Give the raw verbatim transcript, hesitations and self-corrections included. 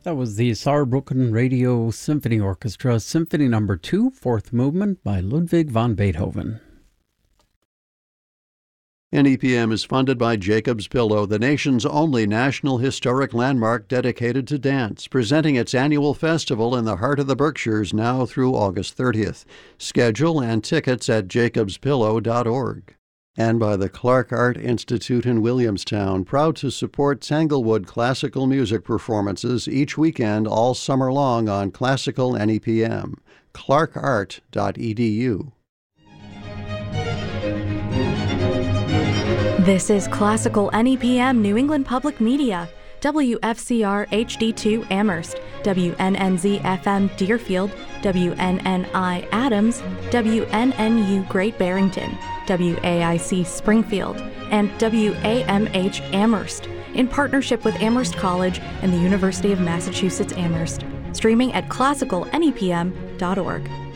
That was the Saarbrücken Radio Symphony Orchestra, Symphony Number Two, Fourth Movement by Ludwig van Beethoven. N E P M is funded by Jacob's Pillow, the nation's only national historic landmark dedicated to dance, presenting its annual festival in the heart of the Berkshires now through August thirtieth. Schedule and tickets at jacobs pillow dot org. And by the Clark Art Institute in Williamstown, proud to support Tanglewood classical music performances each weekend all summer long on Classical N E P M. clark art dot e d u. This is Classical N E P M New England Public Media, W F C R H D two Amherst, W N N Z F M Deerfield, W N N I Adams, W N N U Great Barrington, W A I C Springfield, and W A M H Amherst, in partnership with Amherst College and the University of Massachusetts Amherst, streaming at classical N E P M dot org.